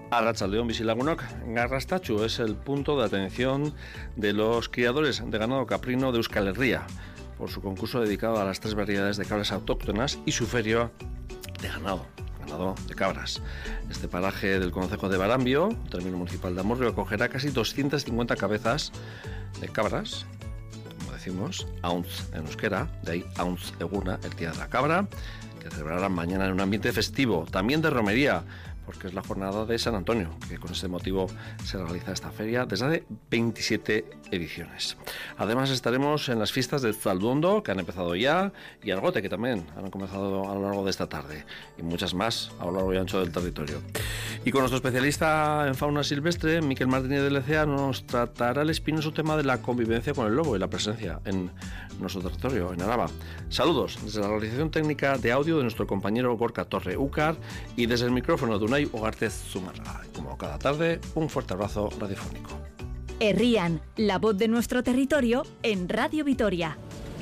Arratsaldeon bizilagunok, Garrastatxu es el punto de atención de los criadores de ganado caprino de Euskal Herria, por su concurso dedicado a las 3 variedades de cabras autóctonas y su feria de ganado de cabras. Este paraje del concejo de Barambio, término municipal de Amurrio, acogerá casi 250 cabezas de cabras, como decimos, aunz en euskera, de ahí aunz eguna, el día de la cabra, que celebrarán mañana en un ambiente festivo, también de romería, porque es la jornada de San Antonio, que con este motivo se realiza esta feria desde hace 27 ediciones. Además estaremos en las fiestas del Zalduondo, que han empezado ya, y Argote, que también han comenzado a lo largo de esta tarde, y muchas más a lo largo y ancho del territorio. Y con nuestro especialista en fauna silvestre, Miquel Martínez de Lecea, nos tratará el espinoso tema de la convivencia con el lobo y la presencia en nuestro territorio, en Araba. Saludos desde la realización técnica de audio de nuestro compañero Gorka Torre Ucar y desde el micrófono de Unai Ugarte Zumarra. Como cada tarde, un fuerte abrazo radiofónico. Herrian, la voz de nuestro territorio en Radio Vitoria.